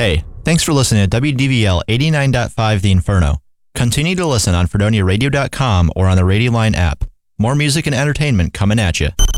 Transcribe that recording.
Hey, thanks for listening to WDVL 89.5 The Inferno. Continue to listen on FredoniaRadio.com or on the Radio Line app. More music and entertainment coming at you.